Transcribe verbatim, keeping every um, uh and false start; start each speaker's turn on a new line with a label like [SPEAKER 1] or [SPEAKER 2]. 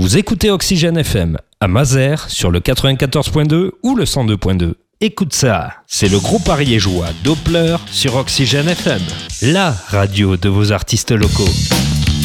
[SPEAKER 1] Vous écoutez Oxygène F M à Mazères sur le quatre-vingt-quatorze point deux ou le cent deux point deux. Écoute ça, c'est le groupe ariégeois Doppler sur Oxygène F M, la radio de vos artistes locaux.